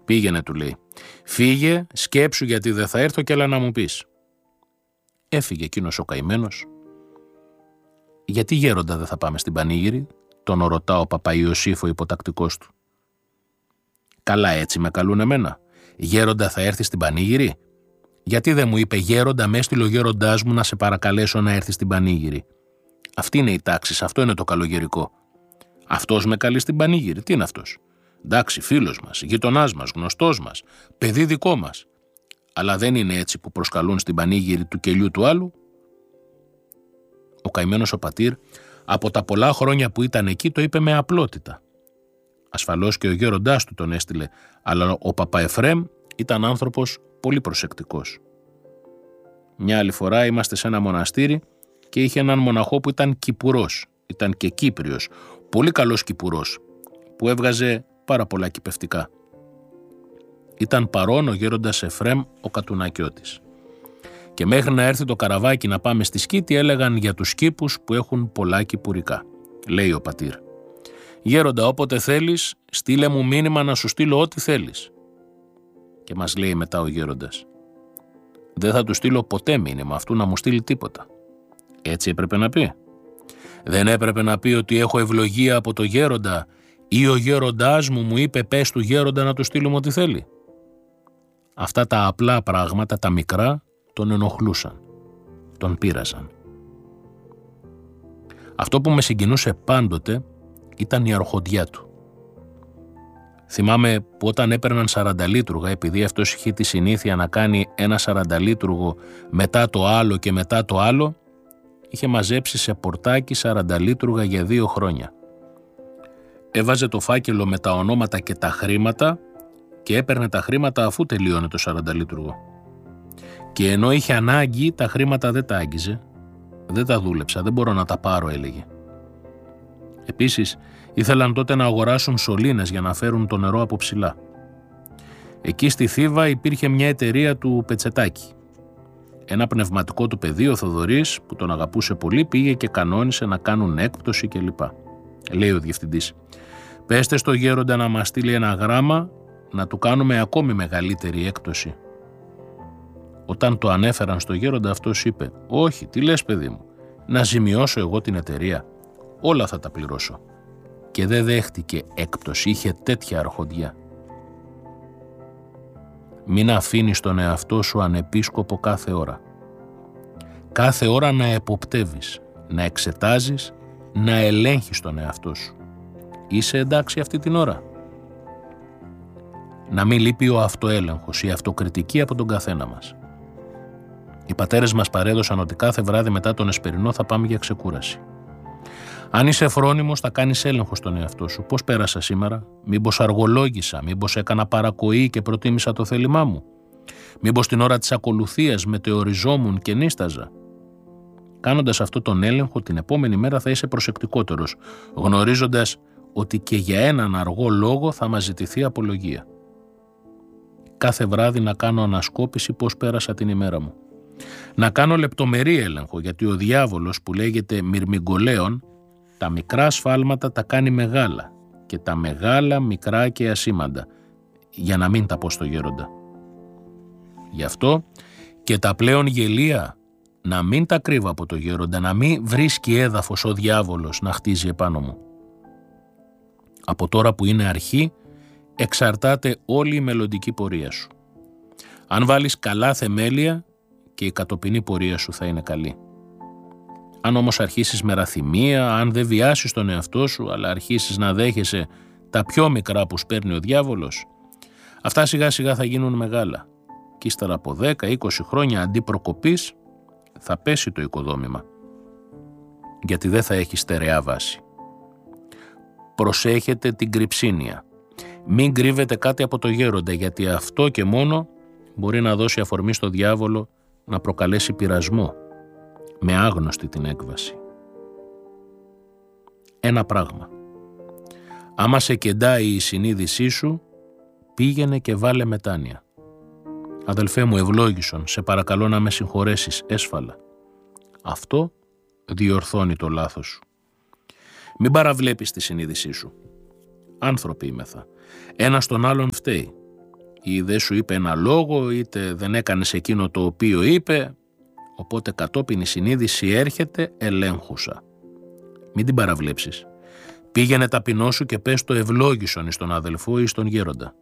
Πήγαινε, του λέει. Φύγε, σκέψου γιατί δεν θα έρθω και έλα να μου πεις. Έφυγε εκείνος ο καημένος. Γιατί γέροντα δεν θα πάμε στην πανήγυρη, τον ρωτά ο Παπαϊωσήφ ο υποτακτικός του. Καλά, έτσι με καλούν εμένα. Γέροντα θα έρθει στην πανήγυρη. Γιατί δεν μου είπε γέροντα, με έστειλε ο γέροντάς μου να σε παρακαλέσω να έρθει στην πανήγυρη. Αυτή είναι η τάξη, αυτό είναι το καλογερικό. Αυτός με καλεί στην πανήγυρη, τι είναι αυτός? Εντάξει, φίλος μας, γειτονάς μας, γνωστός μας, παιδί δικό μας. Αλλά δεν είναι έτσι που προσκαλούν στην πανήγυρη του κελιού του άλλου. Ο καημένος ο πατήρ, από τα πολλά χρόνια που ήταν εκεί, το είπε με απλότητα. Ασφαλώς και ο γέροντάς του τον έστειλε, αλλά ο Παπαεφρέμ ήταν άνθρωπος πολύ προσεκτικός. Μια άλλη φορά είμαστε σε ένα μοναστήρι και είχε έναν μοναχό που ήταν κυπουρός, ήταν και Κύπριος, πολύ καλός κυπουρός, που έβγαζε πάρα πολλά κυπευτικά. Ήταν παρόν ο γέροντας Εφρέμ ο Κατουνακιώτης. Και μέχρι να έρθει το καραβάκι να πάμε στη Σκήτη έλεγαν για τους κήπους που έχουν πολλά κυπουρικά. Λέει ο πατήρ. Γέροντα, όποτε θέλεις, στείλε μου μήνυμα να σου στείλω ό,τι θέλεις. Και μας λέει μετά ο γέροντας. Δεν θα του στείλω ποτέ μήνυμα αυτού να μου στείλει τίποτα. Έτσι έπρεπε να πει. Δεν έπρεπε να πει ότι έχω ευλογία από το γέροντα ή ο γέροντάς μου είπε πες του γέροντα να του στείλουμε ό,τι θέλει. Αυτά τα απλά πράγματα, τα μικρά, τον ενοχλούσαν, τον πείραζαν. Αυτό που με συγκινούσε πάντοτε ήταν η αρχοντιά του. Θυμάμαι που όταν έπαιρναν 40 λίτρουγα, επειδή αυτός είχε τη συνήθεια να κάνει ένα 40 λίτρουγο μετά το άλλο και μετά το άλλο, είχε μαζέψει σε πορτάκι 40 λίτρουγα για 2 χρόνια. Έβαζε το φάκελο με τα ονόματα και τα χρήματα και έπαιρνε τα χρήματα αφού τελείωνε το 40 λίτρουγο. Και ενώ είχε ανάγκη, τα χρήματα δεν τα άγγιζε. Δεν τα δούλεψα, δεν μπορώ να τα πάρω, έλεγε. Επίσης, ήθελαν τότε να αγοράσουν σωλήνες για να φέρουν το νερό από ψηλά. Εκεί στη Θήβα υπήρχε μια εταιρεία του Πετσετάκη. Ένα πνευματικό του παιδί, ο Θοδωρής, που τον αγαπούσε πολύ, πήγε και κανόνισε να κάνουν έκπτωση κλπ. Λέει ο διευθυντής. Πέστε στο γέροντα να μας στείλει ένα γράμμα να του κάνουμε ακόμη μεγαλύτερη έκπτωση. Όταν το ανέφεραν στο γέροντα, αυτός είπε «Όχι, τι λες παιδί μου, να ζημιώσω εγώ την εταιρεία, όλα θα τα πληρώσω». Και δεν δέχτηκε έκπτωση, είχε τέτοια αρχοντιά. Μην αφήνεις τον εαυτό σου ανεπίσκοπο κάθε ώρα. Κάθε ώρα να εποπτεύεις, να εξετάζεις, να ελέγχεις τον εαυτό σου. Είσαι εντάξει αυτή την ώρα? Να μην λείπει ο αυτοέλεγχος, η αυτοκριτική από τον καθένα μας. Οι πατέρες μας παρέδωσαν ότι κάθε βράδυ μετά τον εσπερινό θα πάμε για ξεκούραση. Αν είσαι φρόνιμος θα κάνεις έλεγχο στον εαυτό σου. Πώς πέρασα σήμερα? Μήπως αργολόγησα? Μήπως έκανα παρακοή και προτίμησα το θέλημά μου? Μήπως την ώρα της ακολουθίας μετεωριζόμουν και νίσταζα? Κάνοντας αυτό τον έλεγχο, την επόμενη μέρα θα είσαι προσεκτικότερος, γνωρίζοντας ότι και για έναν αργό λόγο θα μας ζητηθεί απολογία. Κάθε βράδυ να κάνω ανασκόπηση πώς πέρασα την ημέρα μου. Να κάνω λεπτομερή έλεγχο, γιατί ο διάβολος που λέγεται μυρμηγκολέον, τα μικρά σφάλματα τα κάνει μεγάλα και τα μεγάλα μικρά και ασήμαντα, για να μην τα πω στο γέροντα. Γι' αυτό και τα πλέον γελία να μην τα κρύβω από το γέροντα, να μην βρίσκει έδαφος ο διάβολος να χτίζει επάνω μου. Από τώρα που είναι αρχή, εξαρτάται όλη η μελλοντική πορεία σου. Αν βάλεις καλά θεμέλια, και η κατοπινή πορεία σου θα είναι καλή. Αν όμως αρχίσεις με ραθυμία, αν δεν βιάσεις τον εαυτό σου, αλλά αρχίσεις να δέχεσαι τα πιο μικρά που σπέρνει ο διάβολος, αυτά σιγά σιγά θα γίνουν μεγάλα. Και ύστερα από 10-20 χρόνια αντί προκοπής, θα πέσει το οικοδόμημα. Γιατί δεν θα έχει στερεά βάση. Προσέχετε την κρυψίνια. Μην κρύβετε κάτι από το γέροντα, γιατί αυτό και μόνο μπορεί να δώσει αφορμή στο διάβολο να προκαλέσει πειρασμό, με άγνωστη την έκβαση. Ένα πράγμα. Άμα σε κεντάει η συνείδησή σου, πήγαινε και βάλε μετάνοια. Αδελφέ μου ευλόγησον, σε παρακαλώ να με συγχωρέσεις έσφαλα. Αυτό διορθώνει το λάθος σου. Μην παραβλέπεις τη συνείδησή σου. Άνθρωποι είμεθα. Ένας τον άλλον φταίει. ή δεν σου είπε ένα λόγο, είτε δεν έκανες εκείνο το οποίο είπε, οπότε κατόπιν η συνείδηση έρχεται ελέγχουσα. Μην την παραβλέψεις. Πήγαινε ταπεινό σου και πες το ευλόγησον εις τον αδελφό ή στον γέροντα.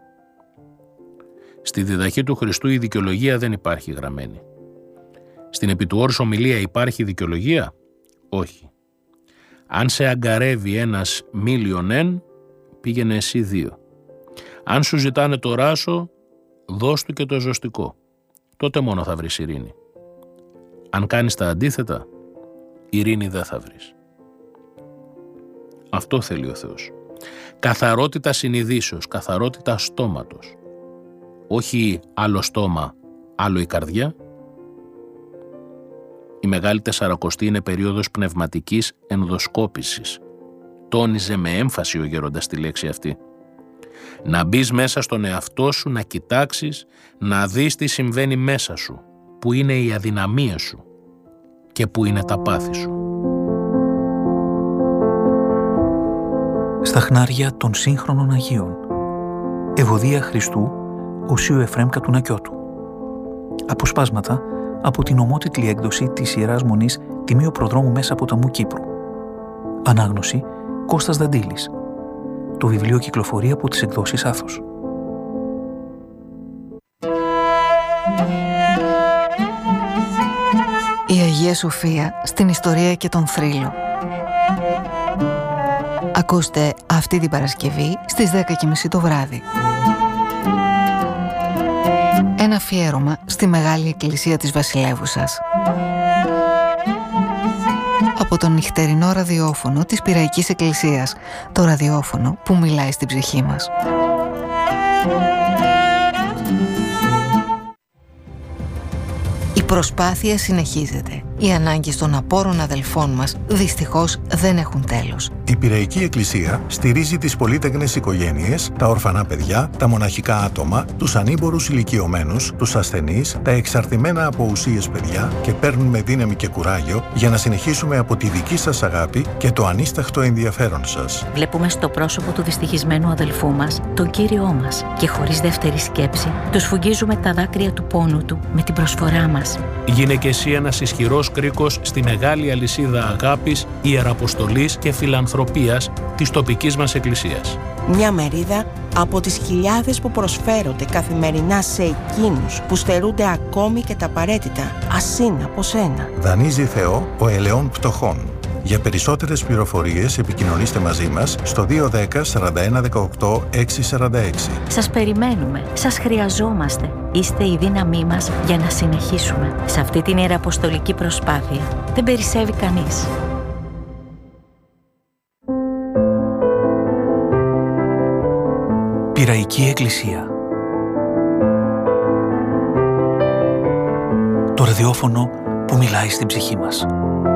Στη διδαχή του Χριστού η δικαιολογία δεν υπάρχει γραμμένη. Στην επί του όρους ομιλία υπάρχει δικαιολογία? Όχι. Αν σε αγκαρεύει ένας μίλιον, πήγαινε εσύ 2. Αν σου ζητάνε το ράσο, δώσ' του και το ζωστικό. Τότε μόνο θα βρεις ειρήνη. Αν κάνεις τα αντίθετα, ειρήνη δεν θα βρεις. Αυτό θέλει ο Θεός. Καθαρότητα συνειδήσεως, καθαρότητα στόματος. Όχι άλλο στόμα, άλλο η καρδιά. Η Μεγάλη Τεσσαρακοστή είναι περίοδος πνευματικής ενδοσκόπησης. Τόνιζε με έμφαση ο γέροντας τη λέξη αυτή. Να μπεις μέσα στον εαυτό σου, να κοιτάξεις, να δεις τι συμβαίνει μέσα σου, που είναι οι αδυναμίες σου και που είναι τα πάθη σου. Στα χνάρια των σύγχρονων Αγίων. Ευωδία Χριστού, Οσίου Εφραίμ Κατουνακιώτου. Αποσπάσματα από την ομότιτλη έκδοση της Ιεράς Μονής Τιμίου Προδρόμου Μέσα Ποταμού Κύπρου. Ανάγνωση Κώστας Δαντήλης. Το βιβλίο κυκλοφορεί από τις εκδόσεις Άθος. Η Αγία Σοφία στην ιστορία και τον θρύλο. Ακούστε αυτή την Παρασκευή στις 10:30 το βράδυ. Ένα αφιέρωμα στη Μεγάλη Εκκλησία της Βασιλεύουσας. Από το νυχτερινό ραδιόφωνο της Πειραϊκής Εκκλησίας, το ραδιόφωνο που μιλάει στην ψυχή μας. Η προσπάθεια συνεχίζεται. Οι ανάγκες των απόρων αδελφών μας δυστυχώς δεν έχουν τέλος. Η Πειραϊκή Εκκλησία στηρίζει τις πολύτεκνες οικογένειες, τα ορφανά παιδιά, τα μοναχικά άτομα, τους ανήμπορους ηλικιωμένους, τους ασθενείς, τα εξαρτημένα από ουσίες παιδιά και παίρνουμε δύναμη και κουράγιο για να συνεχίσουμε από τη δική σας αγάπη και το ανίσταχτο ενδιαφέρον σας. Βλέπουμε στο πρόσωπο του δυστυχισμένου αδελφού μας τον Κύριό μας και χωρίς δεύτερη σκέψη του σφουγγίζουμε τα δάκρυα του πόνου του με την προσφορά μας. Γίνε και εσύ ένας ισχυρός κρίκος στη μεγάλη αλυσίδα αγάπης, ιεραποστολής και φιλανθρωπίας της τοπικής μας εκκλησίας. Μια μερίδα από τις χιλιάδες που προσφέρονται καθημερινά σε εκείνους που στερούνται ακόμη και τα απαραίτητα, ασύν από σένα. Δανείζει Θεό ο ελαιών πτωχών. Για περισσότερες πληροφορίες επικοινωνήστε μαζί μας στο 210 41 18 646. Σας περιμένουμε, σας χρειαζόμαστε. Είστε η δύναμή μας για να συνεχίσουμε. Σε αυτή την ιεραποστολική προσπάθεια δεν περισσεύει κανείς. Πειραϊκή Εκκλησία. Το ραδιόφωνο που μιλάει στην ψυχή μας.